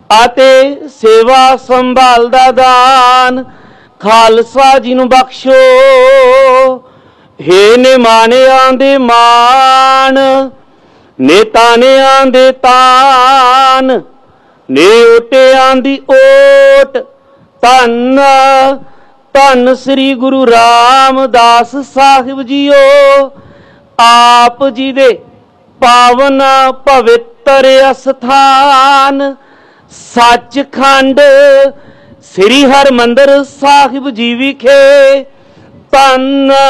आते सेवा संभाल दा दान खालसा जी नूं बख्शो। हे निमाणियां दे मान, ने ताणियां दे तान, ने ओटियां दी ओट। धन धन श्री गुरु रामदास साहिब जीओ, आप जी दे पावन पवित्र अस्थान सचखंड श्री हरमंदिर साहिब जी विखे। धन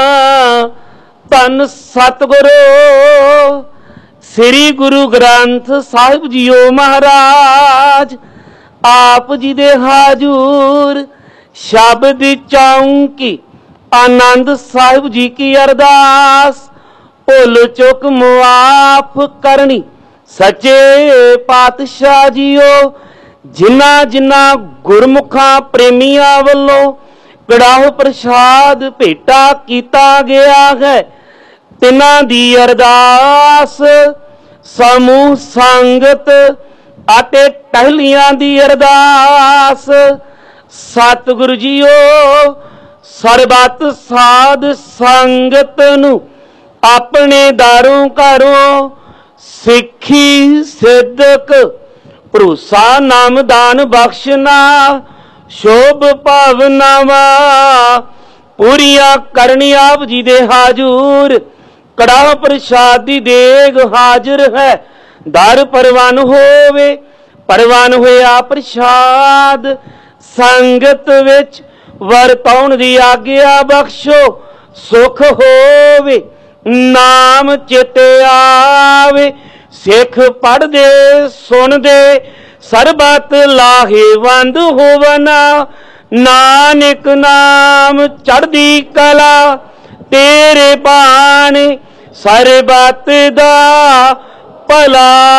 धन सतगुरु श्री गुरु ग्रंथ साहिब जीओ महाराज, आप जी दे हाजूर शब्द चौंकी आनंद साहिब जी की अरदास। भुल चुक मुआफ करनी सचे पातशाह जीओ, जिन्ना जिन्ना गुरमुखा प्रेमिया वल्लों कड़ाह प्रसाद भेटा किया गया है, तिन्हां दी अरदास समूह संगत आते टहलियां दी अरदास। सतगुरु जीओ सरबत साध संगत नू अपने दारों घरों सिखी सिद्दक भरोसा नाम दान बख्शना। शोभ भावनावा पूरिया करनी आप जी दे हाजूर। कड़ाह प्रसाद दी देग हाजिर है, दर परवान होवे परवान होया प्रसाद। संगत विच वरताउण दी आग्या बख्शो, सुख होवे नाम चेते आवे। सिख पढ़दे सुनदे सरबत लाहेवंद होवना। नानक नाम चढ़दी कला तेरे बाणे, सरबत दा भला।